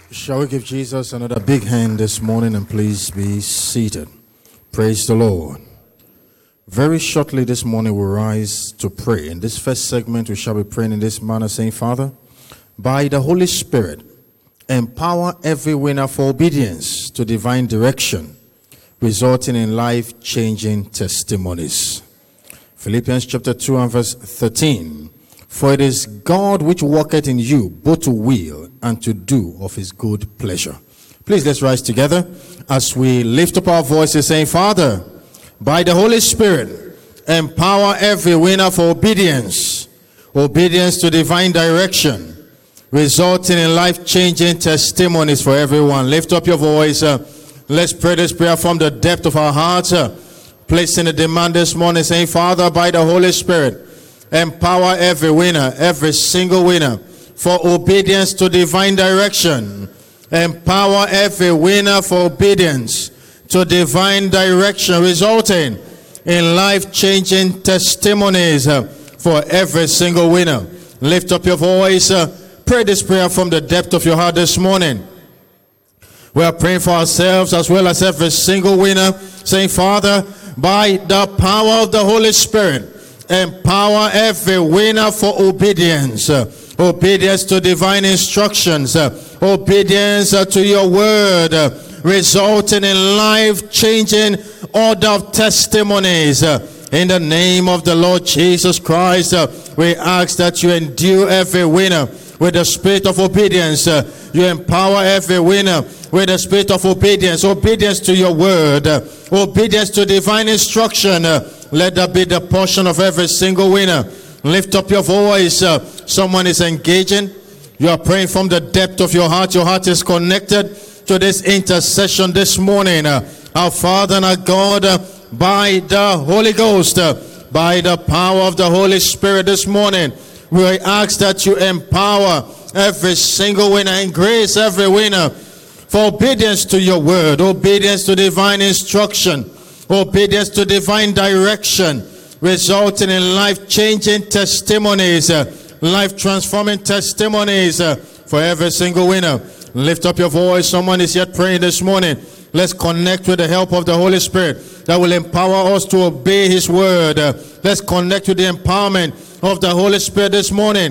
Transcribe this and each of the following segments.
Shall we give Jesus another big hand this morning, and please be seated. Praise the Lord. Very shortly this morning we'll rise to pray. In this first segment we shall be praying in this manner, saying, Father, by the Holy Spirit, empower every winner for obedience to divine direction, resulting in life-changing testimonies. Philippians chapter 2 and verse 13. For it is God which worketh in you both to will and to do of his good pleasure. Please let's rise together as we lift up our voices, saying, Father, by the Holy Spirit, empower every winner for obedience to divine direction, resulting in life-changing testimonies for everyone. Lift up your voice. Let's pray this prayer from the depth of our hearts. Placing a demand this morning, saying, Father, by the Holy Spirit, empower every winner, every single winner, for obedience to divine direction. Empower every winner for obedience to divine direction, resulting in life-changing testimonies for every single winner. Lift up your voice. Pray this prayer from the depth of your heart this morning. We are praying for ourselves as well as every single winner, saying, Father, by the power of the Holy Spirit, empower every winner for obedience. Obedience to divine instructions. Obedience to your word, resulting in life-changing order of testimonies. In the name of the Lord Jesus Christ, we ask that you endue every winner with the spirit of obedience. You empower every winner with the spirit of obedience. Obedience to your word. Obedience to divine instruction. Let that be the portion of every single winner. Lift up your voice. Someone is engaging. You are praying from the depth of your heart. Your heart is connected to this intercession this morning. Our Father and our God, by the Holy Ghost, by the power of the Holy Spirit this morning, we ask that you empower every single winner and grace every winner for obedience to your word, obedience to divine instruction, obedience to divine direction, resulting in life-changing testimonies, life-transforming testimonies for every single winner. Lift up your voice. Someone is yet praying this morning. Let's connect with the help of the Holy Spirit that will empower us to obey his word. Let's connect with the empowerment of the Holy Spirit this morning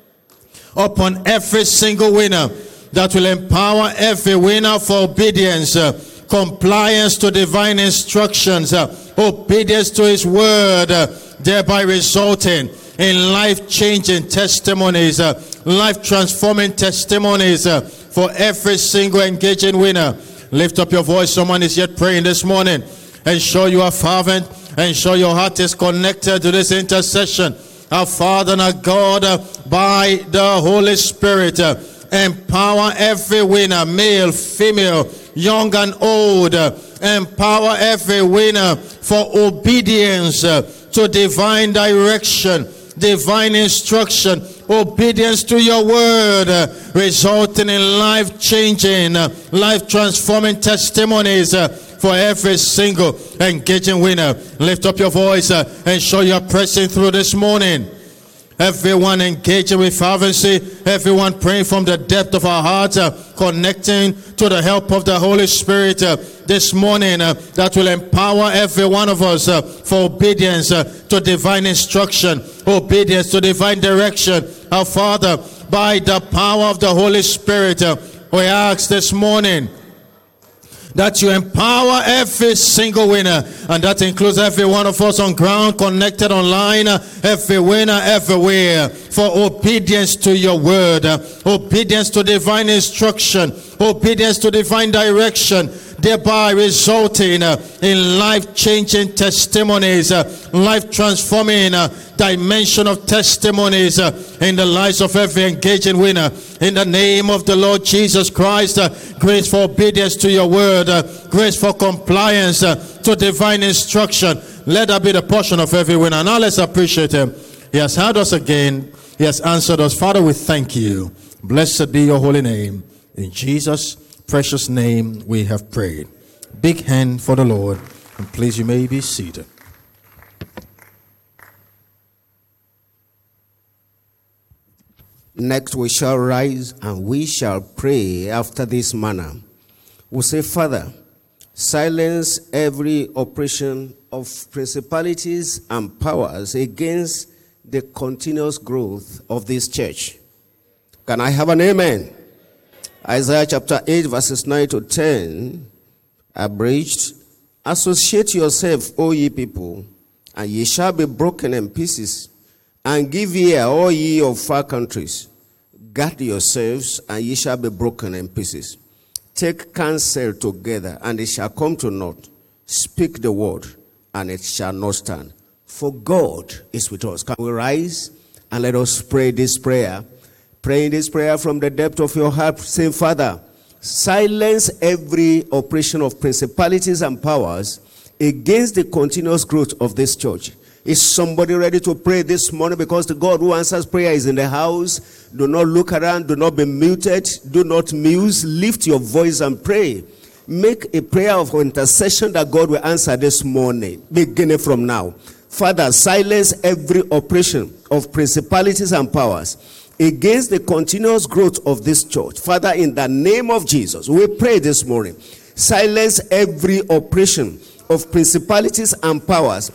upon every single winner, that will empower every winner for obedience, compliance to divine instructions, obedience to his word, thereby resulting in life-changing testimonies, life-transforming testimonies for every single engaging winner. Lift up your voice. Someone is yet praying this morning. Ensure you are fervent. Ensure your heart is connected to this intercession. Our Father and our God, by the Holy Spirit, empower every winner, male, female, young and old. Empower every winner for obedience to divine direction, divine instruction, obedience to your word, resulting in life-changing, life-transforming testimonies for every single engaging winner. Lift up your voice. Ensure you're pressing through this morning. Everyone engaging with fervency, everyone praying from the depth of our hearts, connecting to the help of the Holy Spirit this morning, that will empower every one of us for obedience to divine instruction, obedience to divine direction. Our Father, by the power of the Holy Spirit, we ask this morning that you empower every single winner, and that includes every one of us on ground, connected online, every winner everywhere, for obedience to your word, obedience to divine instruction, obedience to divine direction, thereby resulting in life-changing testimonies, life-transforming dimension of testimonies in the lives of every engaging winner. In the name of the Lord Jesus Christ, grace for obedience to your word, grace for compliance to divine instruction. Let that be the portion of every winner. Now let's appreciate him. He has heard us again. He has answered us. Father, we thank you. Blessed be your holy name. In Jesus' precious name we have prayed. Big hand for the Lord. And please, you may be seated. Next we shall rise and we shall pray after this manner. We say, Father, silence every oppression of principalities and powers against the continuous growth of this church. Can I have an amen? Isaiah chapter 8 verses 9 to 10, abridged. Associate yourself, O ye people, and ye shall be broken in pieces, and give ear, all ye of far countries. Guard yourselves, and ye shall be broken in pieces. Take counsel together, and it shall come to naught. Speak the word, and it shall not stand. For God is with us. Can we rise and let us pray this prayer? Praying this prayer from the depth of your heart, saying, Father, silence every oppression of principalities and powers against the continuous growth of this church. Is somebody ready to pray this morning? Because the God who answers prayer is in the house. Do not look around. Do not be muted. Do not muse. Lift your voice and pray. Make a prayer of intercession that God will answer this morning, beginning from now. Father, silence every oppression of principalities and powers against the continuous growth of this church. Father, in the name of Jesus, we pray this morning. Silence every oppression of principalities and powers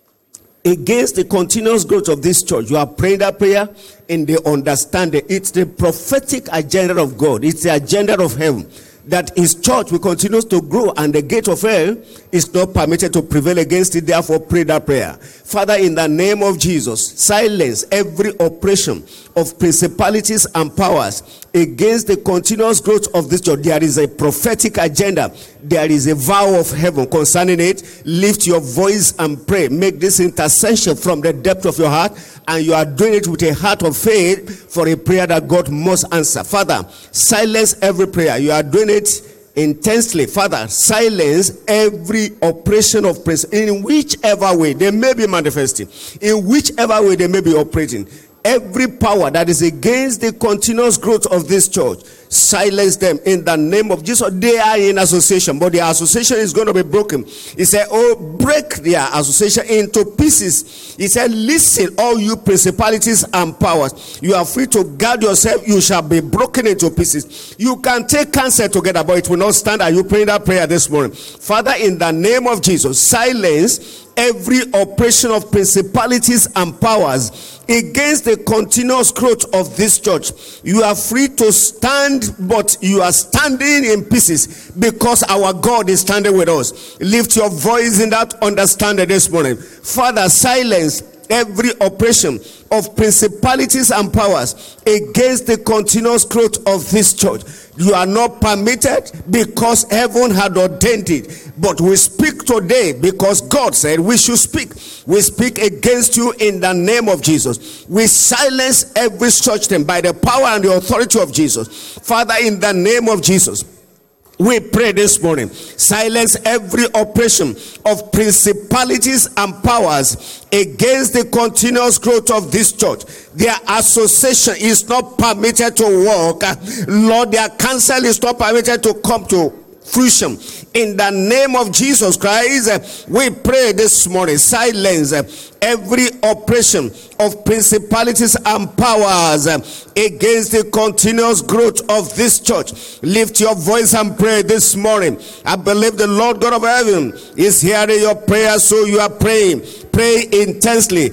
against the continuous growth of this church. You are praying that prayer in the understanding. It's the prophetic agenda of God. It's the agenda of heaven, that his church will continue to grow and the gate of hell is not permitted to prevail against it. Therefore, pray that prayer. Father, in the name of Jesus, silence every oppression of principalities and powers against the continuous growth of this church. There is a prophetic agenda. There is a vow of heaven concerning it. Lift your voice and pray. Make this intercession from the depth of your heart, and you are doing it with a heart of faith for a prayer that God must answer. Father, silence every prayer. You are doing it intensely. Father, silence every oppression of praise in whichever way they may be manifesting, in whichever way they may be operating. Every power that is against the continuous growth of this church, silence them in the name of Jesus. They are in association, but their association is going to be broken. He said, oh, break their association into pieces. He said, listen, all you principalities and powers, you are free to guard yourself. You shall be broken into pieces. You can take counsel together, but it will not stand. Are you praying that prayer this morning? Father, in the name of Jesus, silence every oppression of principalities and powers against the continuous growth of this church. You are free to stand, but you are standing in pieces because our God is standing with us. Lift your voice in that understanding this morning. Father, silence every oppression of principalities and powers against the continuous growth of this church. You are not permitted because heaven had ordained it. But we speak today because God said we should speak. We speak against you in the name of Jesus. We silence every such thing by the power and the authority of Jesus. Father, in the name of Jesus, we pray this morning, silence every oppression of principalities and powers against the continuous growth of this church. Their association is not permitted to work. Lord, their counsel is not permitted to come to fruition. In the name of Jesus Christ, we pray this morning, silence every oppression of principalities and powers against the continuous growth of this church. Lift your voice and pray this morning. I believe the Lord God of heaven is hearing your prayer, so you are praying. Pray intensely.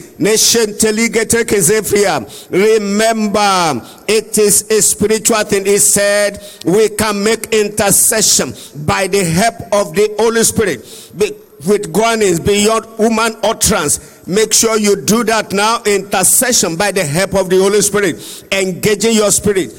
Remember, it is a spiritual thing. He said we can make intercession by the help of the Holy Spirit with groanings beyond human utterance. Make sure you do that now. Intercession by the help of the Holy Spirit. Engaging your spirit.